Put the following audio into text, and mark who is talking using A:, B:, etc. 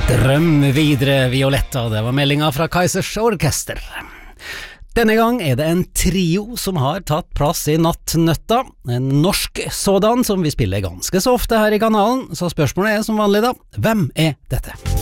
A: Drøm videre, Violetta, det var meldinga fra Kaizers Orkester. Denne gang er det en trio som har tatt plass i Nattnøtta, en norsk sådan som vi spiller ganske så ofte her i kanalen, så spørsmålet er som vanlig da, hvem er dette?